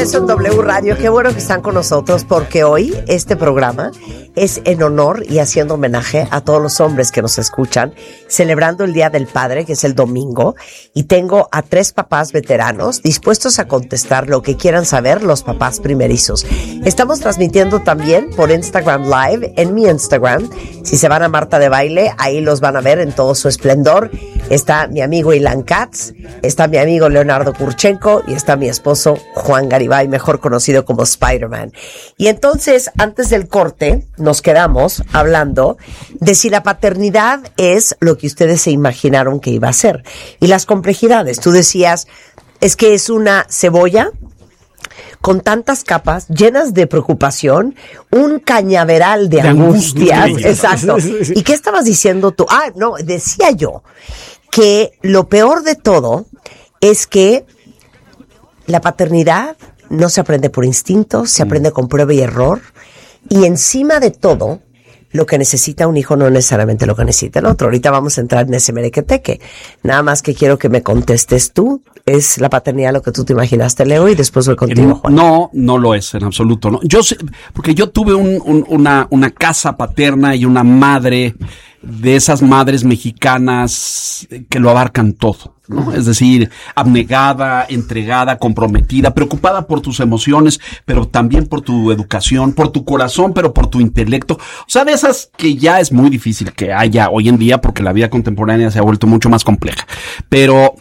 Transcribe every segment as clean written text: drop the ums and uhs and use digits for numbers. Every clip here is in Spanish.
regreso en W Radio. Qué bueno que están con nosotros porque hoy este programa es en honor y haciendo homenaje a todos los hombres que nos escuchan, celebrando el Día del Padre, que es el domingo, y tengo a 3 papás veteranos dispuestos a contestar lo que quieran saber los papás primerizos. Estamos transmitiendo también por Instagram Live, en mi Instagram. Si se van a Marta de Baile, ahí los van a ver en todo su esplendor. Está mi amigo Ilan Katz, está mi amigo Leonardo Kurchenko y está mi esposo Juan Garibay, mejor conocido como Spider-Man. Y entonces, antes del corte, nos quedamos hablando de si la paternidad es lo que ustedes se imaginaron que iba a ser. Y las complejidades. Tú decías, es que es una cebolla con tantas capas, llenas de preocupación, un cañaveral de angustias. Exacto. Sí. ¿Y qué estabas diciendo tú? No, decía yo que lo peor de todo es que la paternidad no se aprende por instinto, se aprende con prueba y error. Y encima de todo, lo que necesita un hijo no es necesariamente lo que necesita el otro. Ahorita vamos a entrar en ese merequeteque. Nada más que quiero que me contestes tú. ¿Es la paternidad lo que tú te imaginaste, Leo? Y después voy contigo, Juan. No lo es en absoluto. No. Yo sé, porque yo tuve una casa paterna y una madre de esas madres mexicanas que lo abarcan todo, ¿no? Es decir, abnegada, entregada, comprometida, preocupada por tus emociones, pero también por tu educación, por tu corazón, pero por tu intelecto. O sea, de esas que ya es muy difícil que haya hoy en día porque la vida contemporánea se ha vuelto mucho más compleja. Pero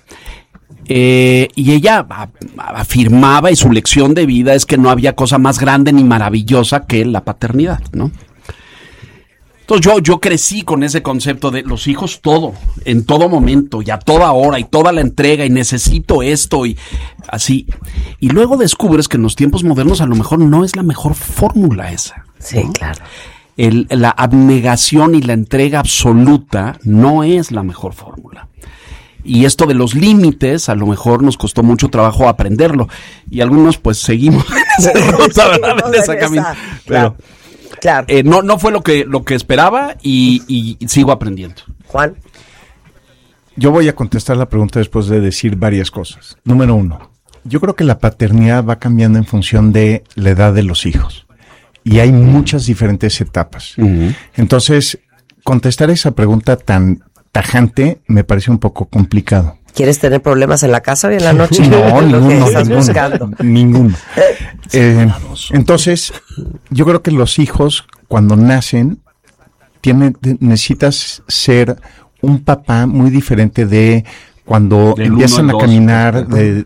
y ella afirmaba, y su lección de vida es que no había cosa más grande ni maravillosa que la paternidad, ¿no? Entonces yo crecí con ese concepto de los hijos todo, en todo momento y a toda hora y toda la entrega y necesito esto y así. Y luego descubres que en los tiempos modernos a lo mejor no es la mejor fórmula esa. Sí, ¿no? Claro. La abnegación y la entrega absoluta no es la mejor fórmula. Y esto de los límites, a lo mejor nos costó mucho trabajo aprenderlo. Y algunos pues seguimos en esa ruta, ¿verdad? En esa camino. Pero, claro. No fue lo que esperaba y sigo aprendiendo. Juan. Yo voy a contestar la pregunta después de decir varias cosas. Número 1, yo creo que la paternidad va cambiando en función de la edad de los hijos. Y hay muchas diferentes etapas. Uh-huh. Entonces, contestar esa pregunta tan tajante me parece un poco complicado. ¿Quieres tener problemas en la casa hoy en la noche? No, ninguno. Entonces, yo creo que los hijos, cuando nacen, necesitas ser un papá muy diferente de cuando empiezan a caminar,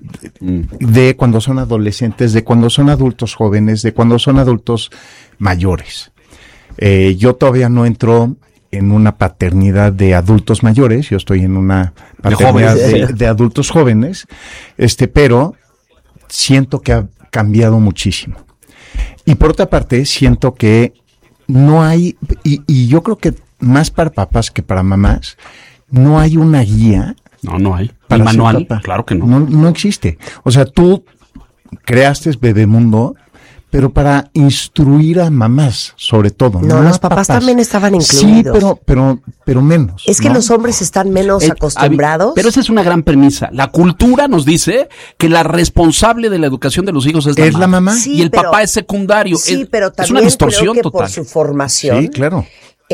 de cuando son adolescentes, de cuando son adultos jóvenes, de cuando son adultos mayores. Yo todavía no entro en una paternidad de adultos mayores, yo estoy en una paternidad de adultos jóvenes, pero siento que ha cambiado muchísimo. Y por otra parte, siento que no hay, y yo creo que más para papás que para mamás, no hay una guía. No hay. Para manual, claro que no. No existe. O sea, tú creaste Bebemundo, pero para instruir a mamás, sobre todo. No, los papás también estaban incluidos. Sí, pero menos. Es que los hombres están menos acostumbrados. Pero esa es una gran premisa. La cultura nos dice que la responsable de la educación de los hijos es la mamá. Sí, y el papá es secundario. Sí, pero también es una distorsión creo que total. Por su formación. Sí, claro.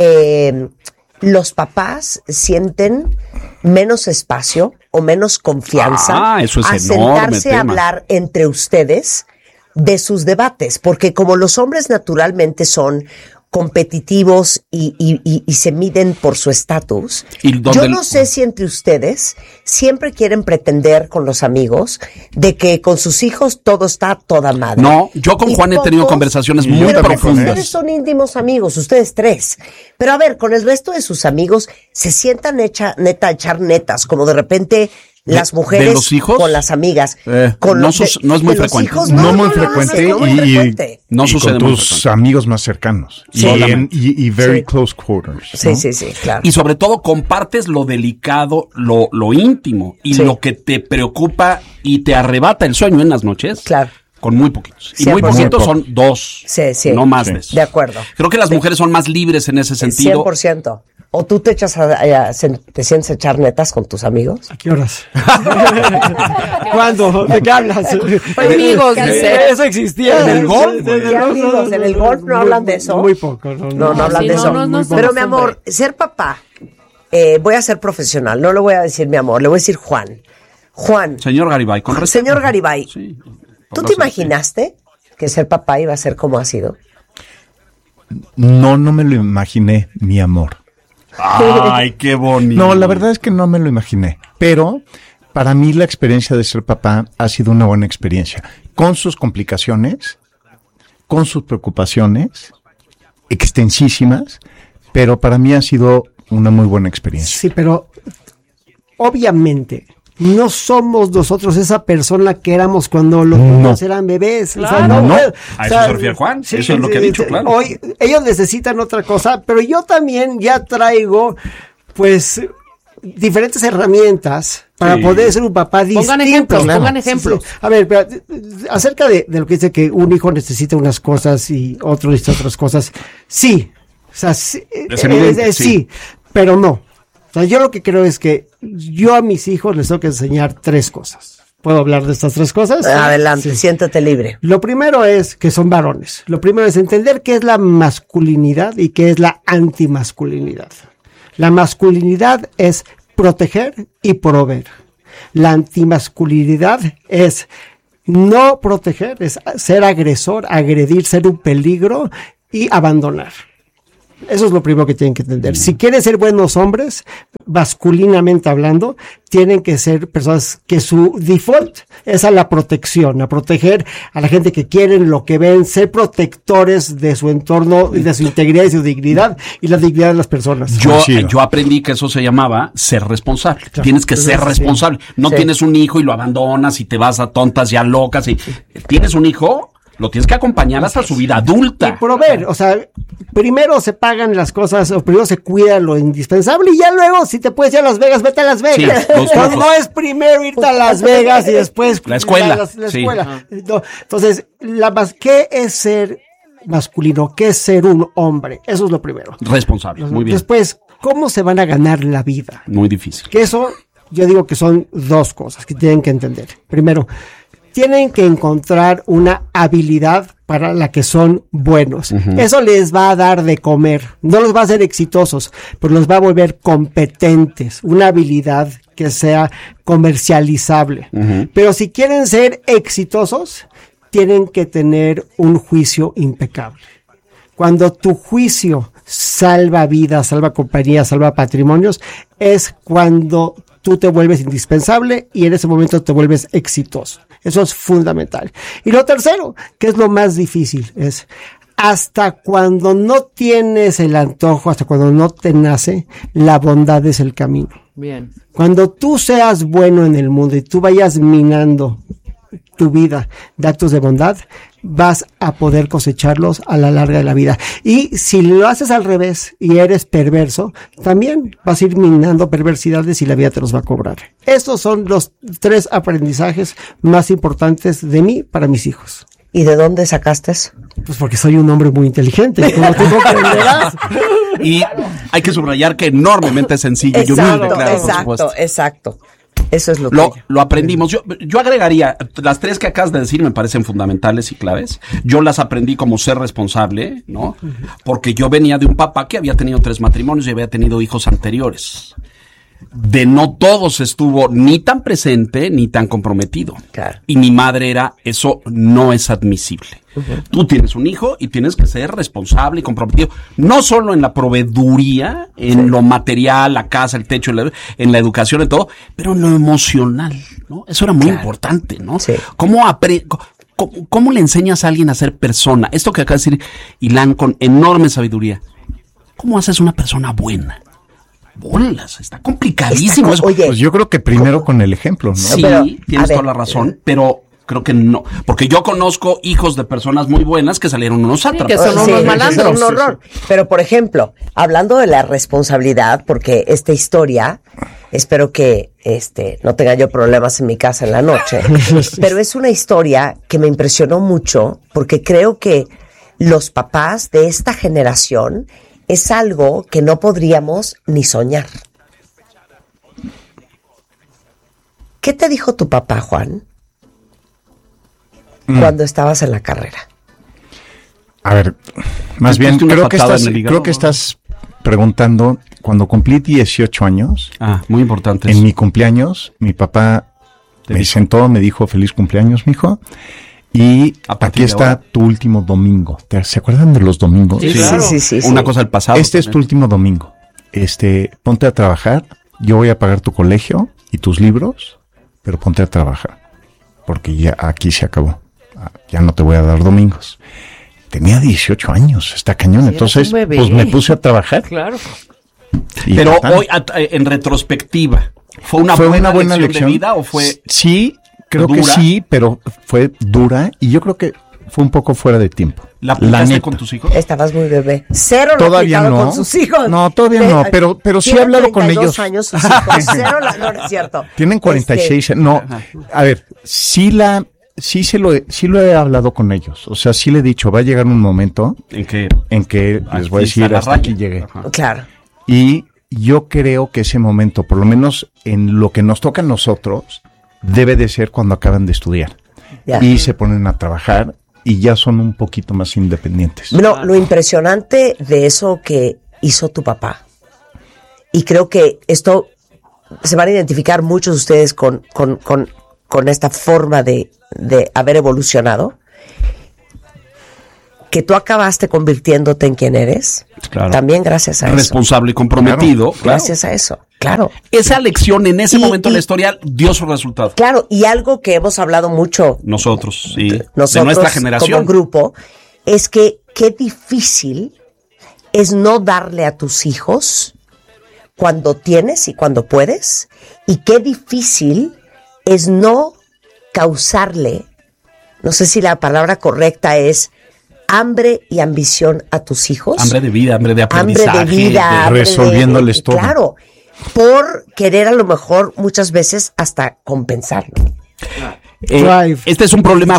Los papás sienten menos espacio o menos confianza eso es a sentarse tema. A hablar entre ustedes de sus debates, porque como los hombres naturalmente son competitivos y se miden por su estatus, yo no sé si entre ustedes siempre quieren pretender con los amigos de que con sus hijos todo está a toda madre. No, yo con Juan he tenido conversaciones muy profundas. Ustedes son íntimos amigos, ustedes 3. Pero a ver, con el resto de sus amigos se sientan a echar netas, como de repente las mujeres ¿de los hijos? Con las amigas. No es muy frecuente. No muy frecuente no sucede con tus amigos más cercanos. Sí. Y very close quarters. Sí, ¿no? sí, claro. Y sobre todo compartes lo delicado, lo íntimo y lo que te preocupa y te arrebata el sueño en las noches. Claro. Con muy poquitos. Y 100%. muy poquitos son 2. Sí. No más de eso. De acuerdo. Creo que las mujeres son más libres en ese sentido. 100%. ¿O tú te echas te sientes a echar netas con tus amigos? ¿A qué horas? ¿Cuándo? ¿De qué hablas? Amigos, dice. Eso existía. En el golf. En el golf no hablan de eso. Muy poco. No hablan de eso. Pero mi amor, ser papá, voy a ser profesional, no le voy a decir mi amor, le voy a decir Juan. Señor Garibay, con respeto. Señor Garibay, Sí, ¿tú te imaginaste que ser papá iba a ser como ha sido? No me lo imaginé, mi amor. Ay, qué bonito. No, la verdad es que no me lo imaginé. Pero para mí la experiencia de ser papá ha sido una buena experiencia. Con sus complicaciones, con sus preocupaciones, extensísimas, pero para mí ha sido una muy buena experiencia. Sí, pero obviamente no somos nosotros esa persona que éramos cuando los niños eran bebés. Claro. O sea, no. A eso se refiere Juan. Sí, eso es lo que ha dicho, claro. Hoy ellos necesitan otra cosa, pero yo también ya traigo, pues, diferentes herramientas para poder ser un papá distinto. Pongan ejemplos. Sí. A ver, pero, acerca de lo que dice que un hijo necesita unas cosas y otro necesita otras cosas. Sí. O sea, sí, Es evidente, sí, pero no. O sea, yo lo que creo es que yo a mis hijos les tengo que enseñar 3 cosas. ¿Puedo hablar de estas 3 cosas? Adelante, siéntate libre. Lo primero es que son varones. Lo primero es entender qué es la masculinidad y qué es la antimasculinidad. La masculinidad es proteger y proveer. La antimasculinidad es no proteger, es ser agresor, agredir, ser un peligro y abandonar. Eso es lo primero que tienen que entender. Si quieren ser buenos hombres, masculinamente hablando, tienen que ser personas que su default es a la protección, a proteger a la gente que quieren, lo que ven, ser protectores de su entorno y de su integridad y su dignidad y la dignidad de las personas. Yo aprendí que eso se llamaba ser responsable. Claro. Tienes que ser responsable. No tienes un hijo y lo abandonas y te vas a tontas y a locas. Y tienes un hijo, lo tienes que acompañar hasta su vida adulta. Y proveer, o sea, primero se pagan las cosas, o primero se cuida lo indispensable y ya luego, si te puedes ir a Las Vegas, vete a Las Vegas. Sí, no es primero irte a Las Vegas y después la escuela. La escuela. No, entonces, ¿qué es ser masculino? ¿Qué es ser un hombre? Eso es lo primero. Responsable, muy bien. Después, ¿cómo se van a ganar la vida? Muy difícil. Que eso, yo digo que son 2 cosas que tienen que entender. Primero, tienen que encontrar una habilidad para la que son buenos. Eso les va a dar de comer. No los va a hacer exitosos, pero los va a volver competentes. Una habilidad que sea comercializable. Pero si quieren ser exitosos, tienen que tener un juicio impecable. Cuando tu juicio salva vidas, salva compañías, salva patrimonios, es cuando tú te vuelves indispensable y en ese momento te vuelves exitoso. Eso es fundamental. Y lo tercero, que es lo más difícil, es hasta cuando no tienes el antojo, hasta cuando no te nace, la bondad es el camino. Bien. Cuando tú seas bueno en el mundo y tú vayas minando tu vida de actos de bondad, vas a poder cosecharlos a la larga de la vida. Y si lo haces al revés y eres perverso, también vas a ir minando perversidades y la vida te los va a cobrar. Estos son los 3 aprendizajes más importantes de mí para mis hijos. ¿Y de dónde sacaste eso? Pues porque soy un hombre muy inteligente, como tú comprenderás. Y hay que subrayar que enormemente sencillo y humilde, claro, por supuesto. Exacto. Eso es lo que lo aprendimos. Yo agregaría, las 3 que acabas de decir me parecen fundamentales y claves. Yo las aprendí como ser responsable, ¿no? Porque yo venía de un papá que había tenido 3 matrimonios y había tenido hijos anteriores. De no todos estuvo ni tan presente ni tan comprometido. Claro. Y mi madre eso no es admisible. Tú tienes un hijo y tienes que ser responsable y comprometido, no solo en la proveeduría, en lo material, la casa, el techo, en la educación, en todo, pero en lo emocional, ¿no? Eso era muy importante, ¿no? Sí. ¿Cómo le enseñas a alguien a ser persona? Esto que acaba de decir Ilan con enorme sabiduría. ¿Cómo haces una persona buena? Bolas, está complicadísimo eso. Oye, pues yo creo que primero con el ejemplo, ¿no? Sí, pero, tienes toda la razón, pero creo que no, porque yo conozco hijos de personas muy buenas que salieron unos sátrapas. que son unos malandros. Son un horror. Pero, por ejemplo, hablando de la responsabilidad, porque esta historia, espero que no tenga yo problemas en mi casa en la noche, pero es una historia que me impresionó mucho, porque creo que los papás de esta generación es algo que no podríamos ni soñar. ¿Qué te dijo tu papá, Juan, cuando estabas en la carrera? A ver, más bien, creo que estás preguntando, cuando cumplí 18 años, muy importante. En mi cumpleaños, mi papá me sentó, me dijo, feliz cumpleaños, mijo, y aquí está tu último domingo. ¿Se acuerdan de los domingos? Sí, claro. Sí. Una cosa del pasado. Este también es tu último domingo. Ponte a trabajar, yo voy a pagar tu colegio y tus libros, pero ponte a trabajar, porque ya aquí se acabó. Ya no te voy a dar domingos. Tenía 18 años, está cañón. Sí, entonces, pues me puse a trabajar. Claro. Pero hoy, en retrospectiva, ¿fue una buena lección de vida o fue? Sí, creo dura? Que sí, pero fue dura y yo creo que fue un poco fuera de tiempo. ¿La aplicaste con tus hijos? Estabas muy bebé. Cero todavía no con sus hijos. No, todavía no, pero sí he hablado con ellos. Años sus hijos. Cero no es cierto. Tienen 46. No, a ver, sí lo he hablado con ellos. O sea, sí le he dicho, va a llegar un momento en que les voy a decir hasta aquí llegué. Claro. Y yo creo que ese momento, por lo menos en lo que nos toca a nosotros, debe de ser cuando acaban de estudiar. Ya. Y se ponen a trabajar y ya son un poquito más independientes. No, lo impresionante de eso que hizo tu papá, y creo que esto se van a identificar muchos de ustedes con esta forma de haber evolucionado, que tú acabaste convirtiéndote en quien eres, claro. También gracias a eso. Responsable y comprometido. Claro. Gracias a eso, claro. Esa lección en ese momento en la historia dio su resultado. Claro, y algo que hemos hablado mucho nosotros, de nuestra generación como grupo, es que qué difícil es no darle a tus hijos cuando tienes y cuando puedes, y qué difícil es no causarle, no sé si la palabra correcta es hambre y ambición a tus hijos. Hambre de vida, hambre de aprendizaje. Hambre de vida. Resolviéndoles todo. Claro, por querer a lo mejor muchas veces hasta compensarlo. Este es un problema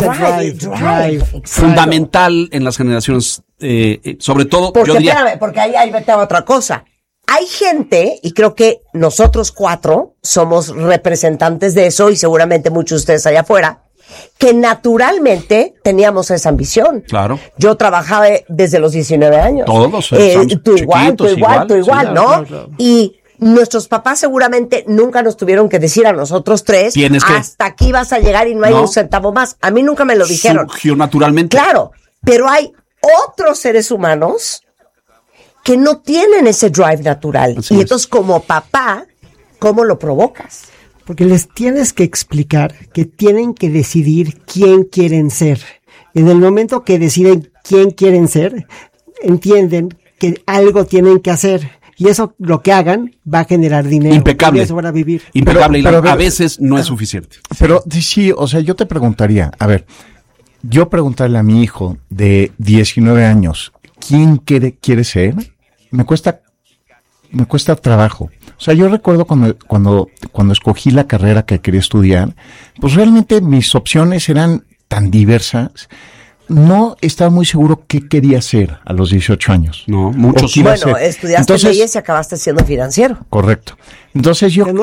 fundamental en las generaciones, sobre todo, porque, yo diría... Espérame, porque ahí vete a otra cosa. Hay gente, y creo que nosotros 4 somos representantes de eso, y seguramente muchos de ustedes allá afuera, que naturalmente teníamos esa ambición. Claro. Yo trabajaba desde los 19 años. Todos. Tú igual, sí, ¿no? Claro. Y nuestros papás seguramente nunca nos tuvieron que decir a nosotros 3, hasta aquí vas a llegar y no hay un centavo más. A mí nunca me lo dijeron. Surgió naturalmente. Claro, pero hay otros seres humanos que no tienen ese drive natural. Así entonces, como papá, ¿cómo lo provocas? Porque les tienes que explicar que tienen que decidir quién quieren ser. En el momento que deciden quién quieren ser, entienden que algo tienen que hacer. Y eso, lo que hagan, va a generar dinero. Impecable. Y eso van a vivir. Impecable. Pero a veces no es suficiente. Pero sí, o sea, yo te preguntaría, a ver, yo preguntarle a mi hijo de 19 años, ¿quién quiere ser? Me cuesta trabajo. O sea, yo recuerdo cuando escogí la carrera que quería estudiar, pues realmente mis opciones eran tan diversas. No estaba muy seguro qué quería hacer a los 18 años. No, muchos. Bueno, estudiaste leyes y acabaste siendo financiero. Correcto. Entonces yo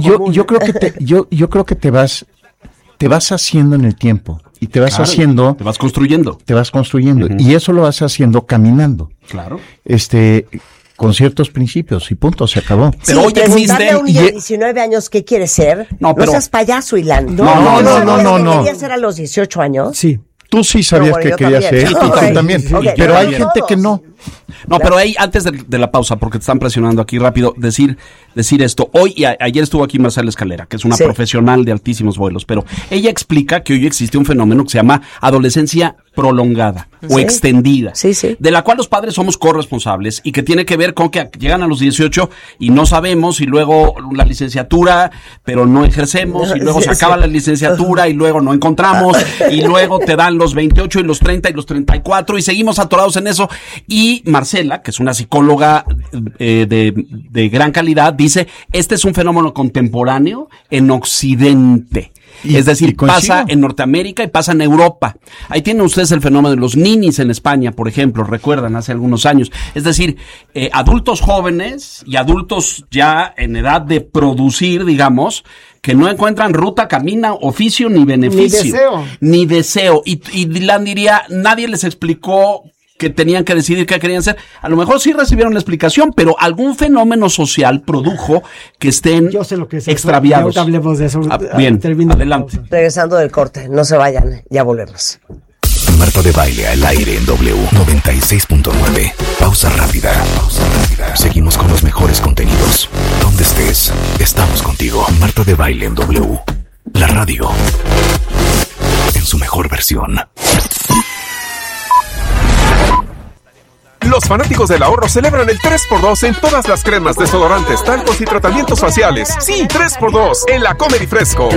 creo que te vas haciendo en el tiempo y te vas haciendo. Te vas construyendo. Uh-huh. Y eso lo vas haciendo caminando. Claro. Con ciertos principios y punto, se acabó. Pero hoy existe. A un niño de 19 años qué quiere ser. No seas payaso, Ilan. No. ¿Quería ser a los 18 años? Sí. Tú sí sabías que querías ser. Sí, tú también. Okay, pero hay gente que no. No, pero ahí, antes de la pausa, porque te están presionando aquí rápido, decir esto. Hoy y ayer estuvo aquí Marcela Escalera, que es una profesional de altísimos vuelos, pero ella explica que hoy existe un fenómeno que se llama adolescencia prolongada o extendida, de la cual los padres somos corresponsables y que tiene que ver con que llegan a los 18 y no sabemos, y luego la licenciatura, pero no ejercemos, y luego se acaba la licenciatura y luego no encontramos, y luego te dan los 28 y los 30 y los 34 y seguimos atorados en eso. Y Marcela, que es una psicóloga de gran calidad, dice, este es un fenómeno contemporáneo en Occidente. Es decir, pasa en Norteamérica y pasa en Europa. Ahí tienen ustedes el fenómeno de los ninis en España, por ejemplo, recuerdan, hace algunos años. Es decir, adultos jóvenes y adultos ya en edad de producir, digamos, que no encuentran ruta, camina, oficio ni beneficio. Ni deseo. Y Dylan diría, nadie les explicó que tenían que decidir qué querían hacer. A lo mejor sí recibieron la explicación, pero algún fenómeno social produjo que estén extraviados. Eso. Hablemos de eso. Bien, adelante. Regresando del corte, no se vayan, ya volvemos. Marta de Baile al aire en W 96.9. Pausa rápida. Seguimos con los mejores contenidos. Donde estés, estamos contigo. Marta de Baile en W. La radio en su mejor versión. Los fanáticos del ahorro celebran el 3x2 en todas las cremas, desodorantes, talcos y tratamientos faciales. Sí, 3x2 en la Comedy Fresco.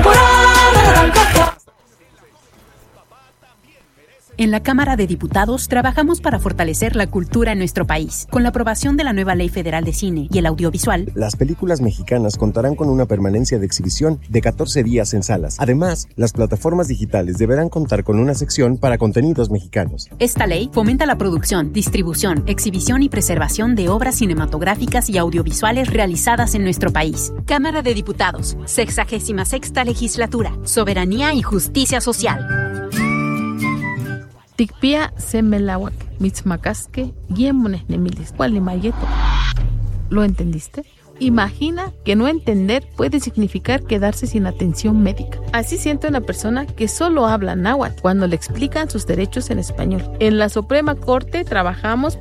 En la Cámara de Diputados trabajamos para fortalecer la cultura en nuestro país. Con la aprobación de la nueva Ley Federal de Cine y el Audiovisual, las películas mexicanas contarán con una permanencia de exhibición de 14 días en salas. Además, las plataformas digitales deberán contar con una sección para contenidos mexicanos. Esta ley fomenta la producción, distribución, exhibición y preservación de obras cinematográficas y audiovisuales realizadas en nuestro país. Cámara de Diputados, 66ª Legislatura, Soberanía y Justicia Social. Tikpia semelawak, mitzmacasque, guiemones nemilis, cualimayeto. ¿Lo entendiste? Imagina que no entender puede significar quedarse sin atención médica. Así siente una persona que solo habla náhuatl cuando le explican sus derechos en español. En la Suprema Corte trabajamos